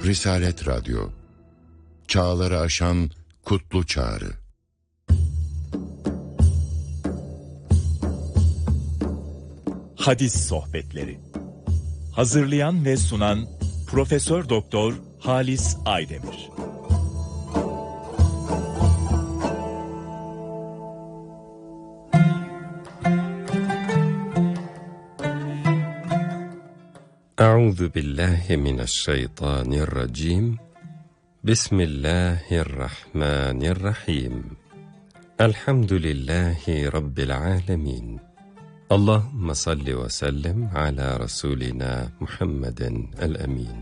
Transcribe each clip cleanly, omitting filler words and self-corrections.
Risalet Radyo, çağları aşan kutlu çağrı. Hadis sohbetleri. Hazırlayan ve sunan Profesör Doktor Halis Aydemir. Euzu billahi mineşşeytanirracim. Bismillahirrahmanirrahim. Elhamdülillahi rabbil alamin. Allahumme salli ve sellem ala rasulina Muhammeden el-emin.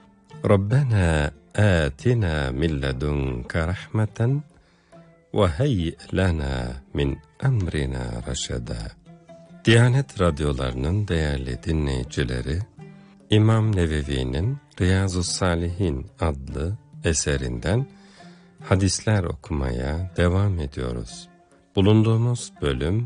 Rabbena atina min ledunke rahmeten ve heyyi lana min emrina reşeda. Diyanet radyolarının değerli dinleyicileri, İmam Nevevi'nin Riyazu's-Salihin adlı eserinden hadisler okumaya devam ediyoruz. Bulunduğumuz bölüm,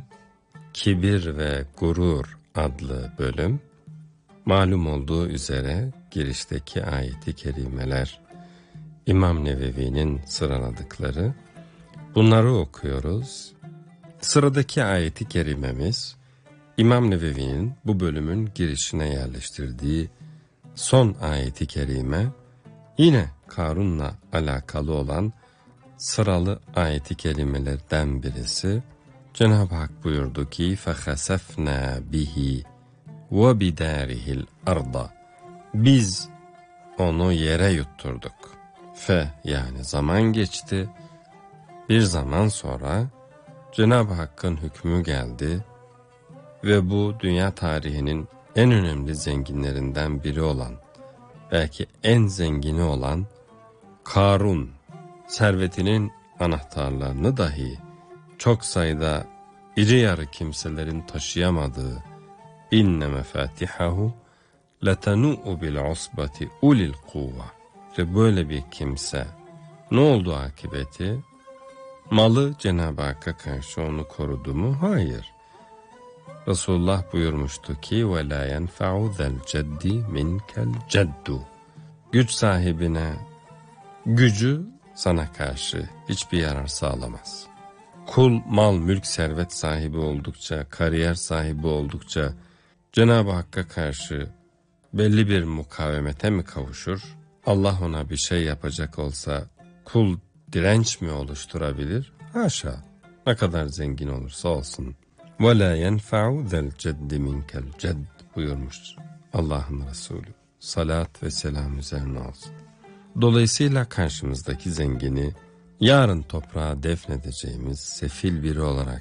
Kibir ve Gurur adlı bölüm. Malum olduğu üzere girişteki ayet-i kerimeler İmam Nevevi'nin sıraladıkları. Bunları okuyoruz. Sıradaki ayet-i kerimemiz İmam Nevevi'nin bu bölümün girişine yerleştirdiği son ayet-i kerime, yine Karun'la alakalı olan sıralı ayet-i kerimelerden birisi. Cenab-ı Hak buyurdu ki فَخَسَفْنَا بِهِ وَبِدَارِهِ الْأَرْضَ. Biz onu yere yutturduk. Yani zaman geçti. Bir zaman sonra Cenab-ı Hakk'ın hükmü geldi ve bu dünya tarihinin en önemli zenginlerinden biri olan, belki en zengini olan Karun, servetinin anahtarlarını dahi çok sayıda iri yarı kimselerin taşıyamadığı inne mefatihahu letenu'u bil usbati ulil kuvva. Ve böyle bir kimse ne oldu akıbeti? Malı Cenab-ı Hakk'a karşı onu korudu mu? Hayır. Resulullah buyurmuştu ki وَلَا يَنْفَعُ ذَا الْجَدِّ مِنْكَ الْجَدُّ. Güç sahibine gücü sana karşı hiçbir yarar sağlamaz. Kul, mal, mülk, servet sahibi oldukça, kariyer sahibi oldukça Cenab-ı Hakk'a karşı belli bir mukavemete mi kavuşur? Allah ona bir şey yapacak olsa kul direnç mi oluşturabilir? Haşa, ne kadar zengin olursa olsun. وَلَا يَنْفَعُ ذَا الْجَدِّ مِنْكَ الْجَدِّ buyurmuş Allah'ın Resulü. Salat ve selam üzerine olsun. Dolayısıyla karşımızdaki zengini yarın toprağa defnedeceğimiz sefil biri olarak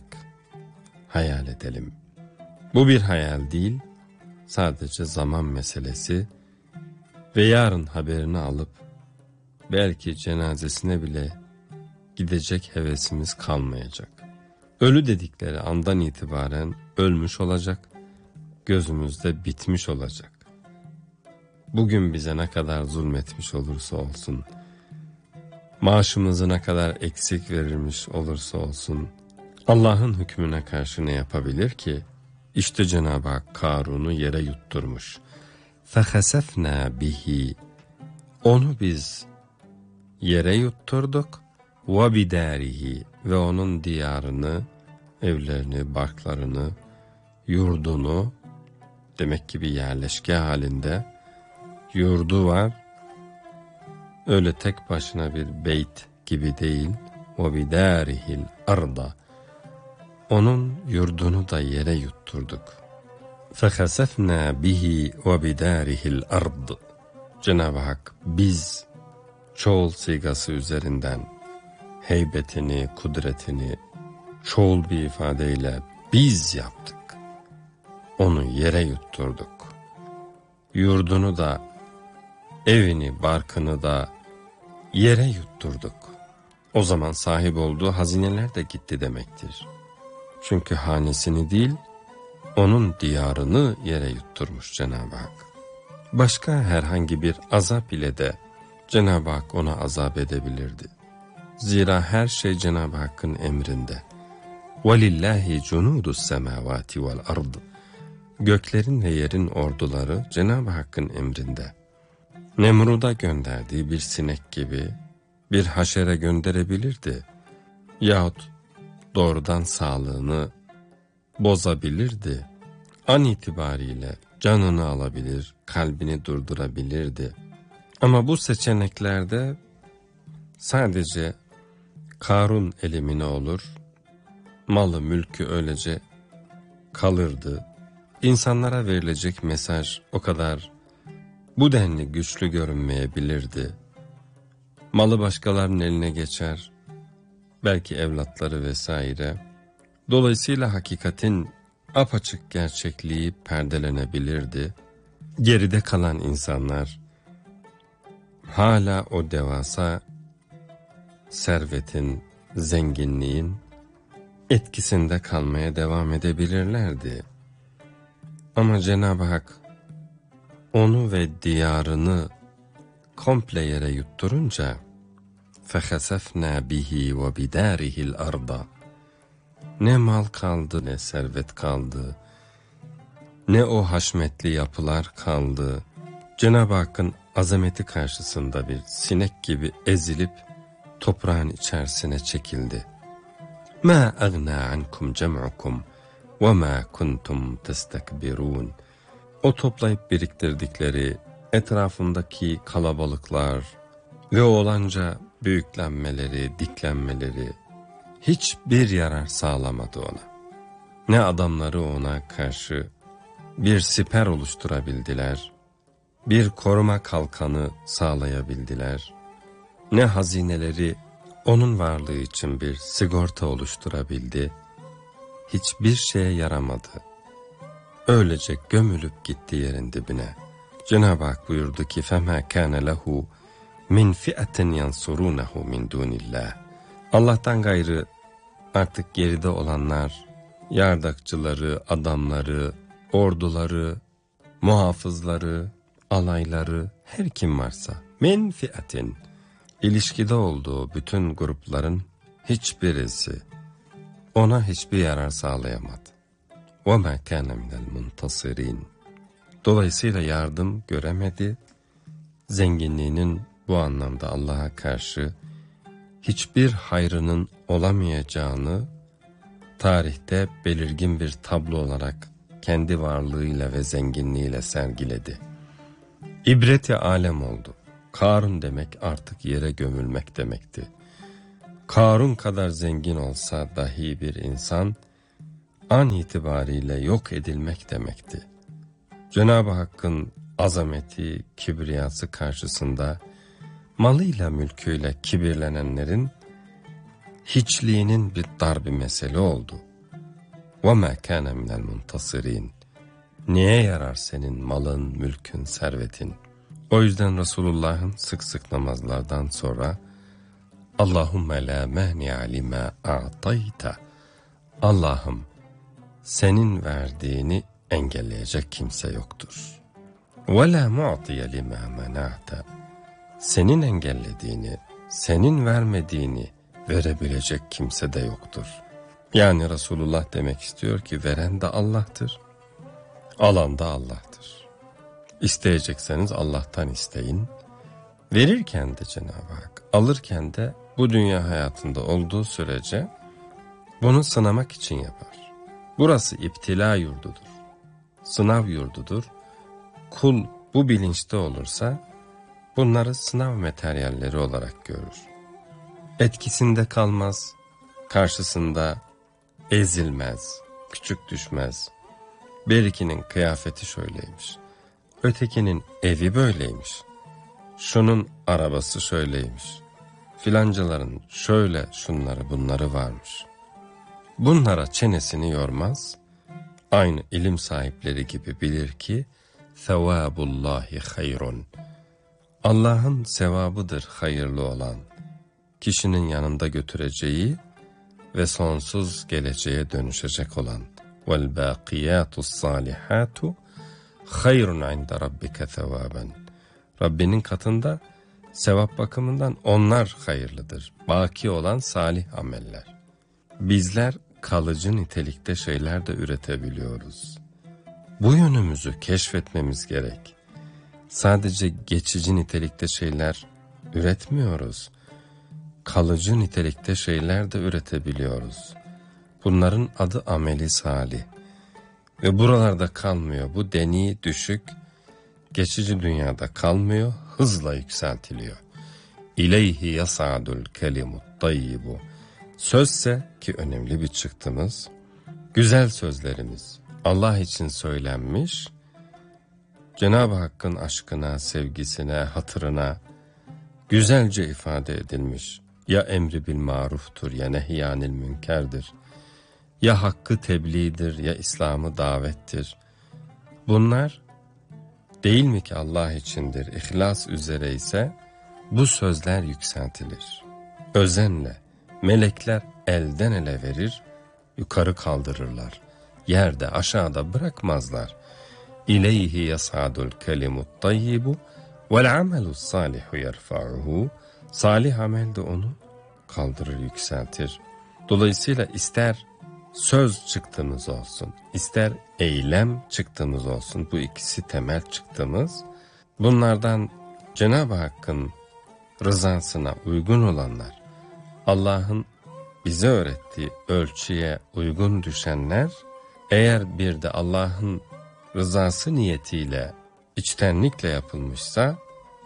hayal edelim. Bu bir hayal değil, sadece zaman meselesi ve yarın haberini alıp belki cenazesine bile gidecek hevesimiz kalmayacak. Ölü dedikleri andan itibaren ölmüş olacak, gözümüzde bitmiş olacak. Bugün bize ne kadar zulmetmiş olursa olsun, maaşımızı ne kadar eksik verilmiş olursa olsun, Allah'ın hükmüne karşı ne yapabilir ki? İşte Cenab-ı Hak Karun'u yere yutturmuş. فَخَسَفْنَا بِهِ. Onu biz yere yutturduk. وَبِدَارِهِ. Ve onun diyarını, evlerini, barklarını, yurdunu, demek ki bir yerleşke halinde yurdu var. Öyle tek başına bir beyt gibi değil. وَبِدَارِهِ الْأَرْضَ. Onun yurdunu da yere yutturduk. فَخَسَفْنَا بِهِ وَبِدَارِهِ الْأَرْضِ. Cenab-ı Hak biz çoğul sigası üzerinden heybetini, kudretini çoğul bir ifadeyle biz yaptık. Onu yere yutturduk. Yurdunu da, evini, barkını da yere yutturduk. O zaman sahip olduğu hazineler de gitti demektir. Çünkü hanesini değil, onun diyarını yere yutturmuş Cenab-ı Hak. Başka herhangi bir azap ile de Cenab-ı Hak ona azap edebilirdi. Zira her şey Cenab-ı Hakk'ın emrinde. وَلِلَّهِ جُنُودُ السَّمَاوَاتِ وَالْأَرْضِ. Göklerin ve yerin orduları Cenab-ı Hakk'ın emrinde. Nemrud'a gönderdiği bir sinek gibi bir haşere gönderebilirdi. Yahut doğrudan sağlığını bozabilirdi. An itibariyle canını alabilir, kalbini durdurabilirdi. Ama bu seçeneklerde sadece Karun elimine olur, malı mülkü öylece kalırdı. İnsanlara verilecek mesaj o kadar bu denli güçlü görünmeyebilirdi. Malı başkalarının eline geçer, belki evlatları vesaire. Dolayısıyla hakikatin apaçık gerçekliği perdelenebilirdi. Geride kalan insanlar hala o devasa servetin, zenginliğin etkisinde kalmaya devam edebilirlerdi. Ama Cenab-ı Hak onu ve diyarını komple yere yutturunca فَخَسَفْنَا بِهِ وَبِدَارِهِ الْأَرْضَ ne mal kaldı, ne servet kaldı, ne o haşmetli yapılar kaldı. Cenab-ı Hakk'ın azameti karşısında bir sinek gibi ezilip toprağın içerisine çekildi. مَا أَغْنَا عَنْكُمْ جَمْعُكُمْ وَمَا كُنْتُمْ تَسْتَكْبِرُونَ O toplayıp biriktirdikleri etrafındaki kalabalıklar ve olanca büyüklenmeleri, diklenmeleri hiçbir yarar sağlamadı ona. Ne adamları ona karşı bir siper oluşturabildiler, bir koruma kalkanı sağlayabildiler, ne hazineleri onun varlığı için bir sigorta oluşturabildi, hiçbir şeye yaramadı. Öylece gömülüp gitti yerin dibine. Cenab-ı Hak buyurdu ki فَمَا كَانَ لَهُ مِنْ فِئَةٍ يَنْصُرُونَهُ مِنْ دُونِ اللّٰهِ Allah'tan gayrı artık geride olanlar, yardakçıları, adamları, orduları, muhafızları, alayları, her kim varsa min fi'atin, ilişkide olduğu bütün grupların hiçbirisi ona hiçbir yarar sağlayamadı. وَمَا كَانَ مِنَ الْمُنْتَصِرِينَ Dolayısıyla yardım göremedi. Zenginliğinin bu anlamda Allah'a karşı hiçbir hayrının olamayacağını tarihte belirgin bir tablo olarak kendi varlığıyla ve zenginliğiyle sergiledi. İbreti alem oldu. Karun demek artık yere gömülmek demekti. Karun kadar zengin olsa dahi bir insan an itibariyle yok edilmek demekti. Cenab-ı Hakk'ın azameti, kibriyası karşısında malıyla mülküyle kibirlenenlerin hiçliğinin bir dar bir mesele oldu. وَمَا كَانَ مِنَ الْمُنْتَصِرِينَ Neye yarar senin malın, mülkün, servetin? O yüzden Resulullah'ın sık sık namazlardan sonra Allahümme la mâni'a limâ a'tayta Allah'ım senin verdiğini engelleyecek kimse yoktur. وَلَا مُعْطِيَ لِمَا مَنَعْتَ Senin engellediğini, senin vermediğini verebilecek kimse de yoktur. Yani Resulullah demek istiyor ki veren de Allah'tır, alan da Allah'tır. İsteyecekseniz Allah'tan isteyin. Verirken de Cenab-ı Hak, alırken de bu dünya hayatında olduğu sürece bunu sınamak için yapar. Burası iptila yurdudur, sınav yurdudur. Kul bu bilinçte olursa bunları sınav materyalleri olarak görür. Etkisinde kalmaz, karşısında ezilmez, küçük düşmez. Berikinin kıyafeti şöyleymiş, ötekinin evi böyleymiş, şunun arabası şöyleymiş, filancaların şöyle şunları bunları varmış. Bunlara çenesini yormaz, aynı ilim sahipleri gibi bilir ki Sevabullahi hayrun. Allah'ın sevabıdır hayırlı olan. Kişinin yanında götüreceği ve sonsuz geleceğe dönüşecek olan. Vel baqiyatus salihatu hayrun inde rabbike sevaben. Rabbinin katında sevap bakımından onlar hayırlıdır. Baki olan salih ameller. Bizler kalıcı nitelikte şeyler de üretebiliyoruz. Bu yönümüzü keşfetmemiz gerek. sadece geçici nitelikte şeyler üretmiyoruz. Kalıcı nitelikte şeyler de üretebiliyoruz. Bunların adı ameli salih. Ve buralarda kalmıyor. Bu deni düşük, geçici dünyada kalmıyor, hızla yükseltiliyor. İleyhi yasadul kelimut tayyibu. Sözse ki önemli bir çıktımız, güzel sözlerimiz Allah için söylenmiş, Cenab-ı Hakk'ın aşkına, sevgisine, hatırına güzelce ifade edilmiş. Ya emri bil maruftur ya nehyanil münkerdir. Ya hakkı tebliğdir ya İslam'ı davettir. Bunlar değil mi ki Allah içindir, ihlas üzere ise bu sözler yükseltilir. Özenle melekler elden ele verir, yukarı kaldırırlar. Yerde aşağıda bırakmazlar. İleyhi yasadul kelimut tayyibu vel amelus salihu yerfa'uhu. Salih amel de onu kaldırır, yükseltir. Dolayısıyla ister söz çıktığımız olsun, ister eylem çıktığımız olsun, bu ikisi temel çıktığımız, bunlardan Cenab-ı Hakk'ın rızasına uygun olanlar, Allah'ın bize öğrettiği ölçüye uygun düşenler, eğer bir de Allah'ın rızası niyetiyle, içtenlikle yapılmışsa,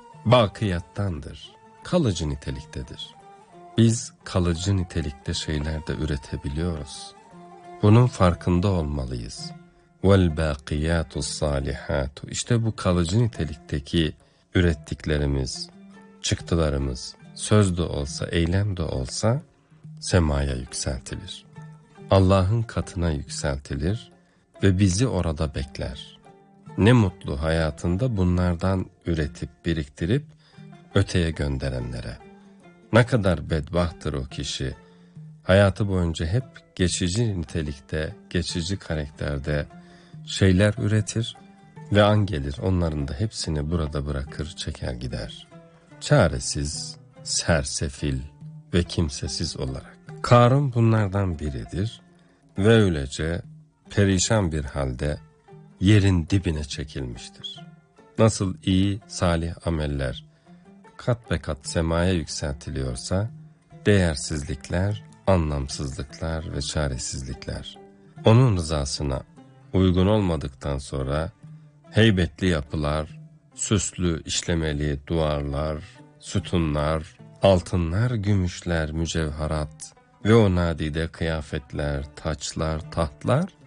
bakiyattandır, kalıcı niteliktedir. Biz kalıcı nitelikte şeyler de üretebiliyoruz. Bunun farkında olmalıyız. وَالْبَاقِيَاتُ الصَّالِحَاتُ. İşte bu kalıcı nitelikteki ürettiklerimiz, çıktılarımız, söz de olsa, eylem de olsa semaya yükseltilir. Allah'ın katına yükseltilir ve bizi orada bekler. Ne mutlu hayatında bunlardan üretip, biriktirip öteye gönderenlere. Ne kadar bedbahttır o kişi, hayatı boyunca hep geçici nitelikte, geçici karakterde şeyler üretir ve an gelir onların da hepsini burada bırakır, çeker gider. Çaresiz, sersefil ve kimsesiz olarak. Karun bunlardan biridir ve öylece perişan bir halde yerin dibine çekilmiştir. Nasıl iyi, salih ameller kat be kat semaya yükseltiliyorsa, değersizlikler, anlamsızlıklar ve çaresizlikler onun rızasına uygun olmadıktan sonra heybetli yapılar, süslü işlemeli duvarlar, sütunlar, altınlar, gümüşler, mücevherat ve o nadide kıyafetler, taçlar, tahtlar